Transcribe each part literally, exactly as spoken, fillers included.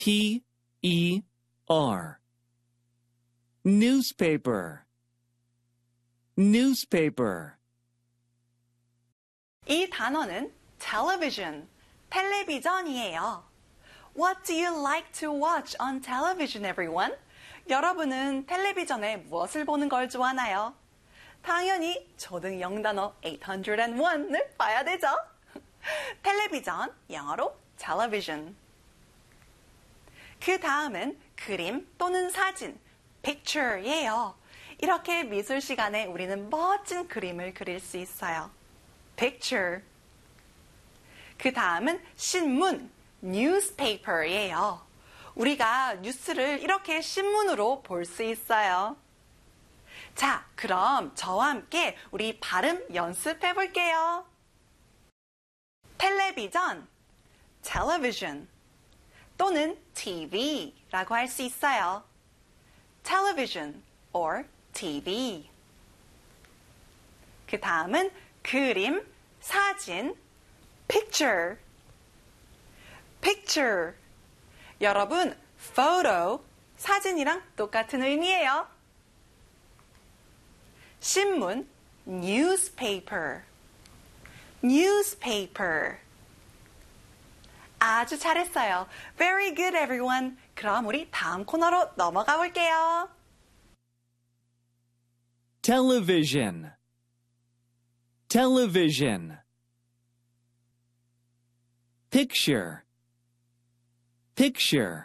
P E R newspaper newspaper 이 단어는 television, 텔레비전이에요. What do you like to watch on television, everyone? 여러분은 텔레비전에 무엇을 보는 걸 좋아하나요? 당연히 초등 영단어 팔공공일을 봐야 되죠. 텔레비전, 영어로 television. 그 다음은 그림 또는 사진, picture예요. 이렇게 미술 시간에 우리는 멋진 그림을 그릴 수 있어요. picture. 그 다음은 신문, newspaper예요. 우리가 뉴스를 이렇게 신문으로 볼 수 있어요. 자, 그럼 저와 함께 우리 발음 연습해 볼게요. 텔레비전, television 또는 티비라고 할 수 있어요. television or 티비. 그 다음은 그림, 사진, picture. picture. 여러분, photo, 사진이랑 똑같은 의미예요. 신문, newspaper. newspaper. 아주 잘했어요. Very good, everyone. 그럼 우리 다음 코너로 넘어가 볼게요. television television picture picture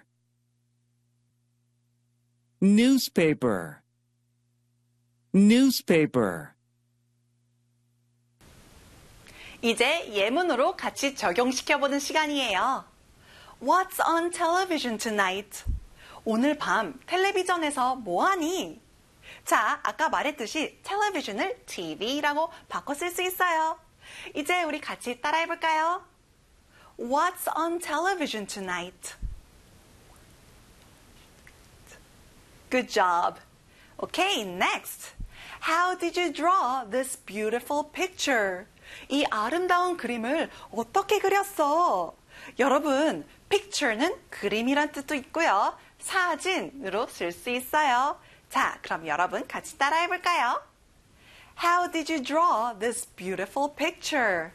newspaper newspaper 이제 예문으로 같이 적용시켜보는 시간이에요. What's on television tonight? 오늘 밤 텔레비전에서 뭐하니? 자, 아까 말했듯이 텔레비전을 티비라고 바꿔 쓸 수 있어요. 이제 우리 같이 따라해볼까요? What's on television tonight? Good job. Okay, next. How did you draw this beautiful picture? 이 아름다운 그림을 어떻게 그렸어? 여러분, picture는 그림이란 뜻도 있고요. 사진으로 쓸 수 있어요. 자, 그럼 여러분 같이 따라해 볼까요? How did you draw this beautiful picture?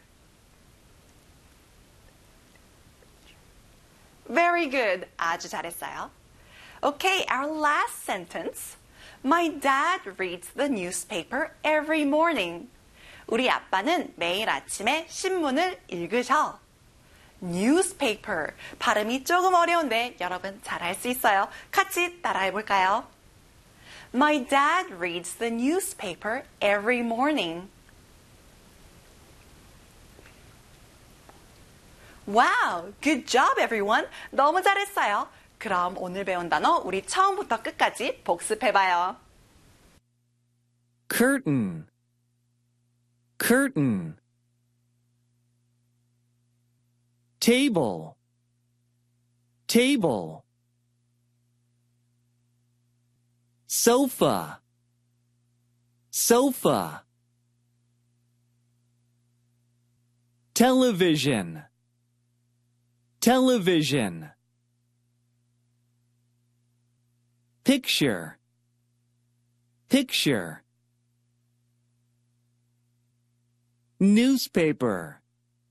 Very good. 아주 잘했어요. Okay, our last sentence. My dad reads the newspaper every morning. 우리 아빠는 매일 아침에 신문을 읽으셔. newspaper. 발음이 조금 어려운데 여러분 잘할 수 있어요. 같이 따라해 볼까요? My dad reads the newspaper every morning. Wow, good job everyone. 너무 잘했어요. 그럼 오늘 배운 단어 우리 처음부터 끝까지 복습해봐요. curtain curtain table table sofa sofa television television picture picture newspaper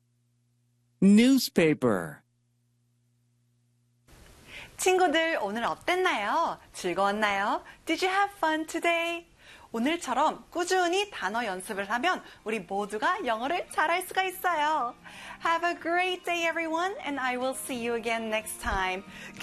newspaper 친구들 오늘 어땠나요? 즐거웠나요? Did you have fun today? 오늘처럼 꾸준히 단어 연습을 하면 우리 모두가 영어를 잘할 수가 있어요. Have a great day everyone and I will see you again next time.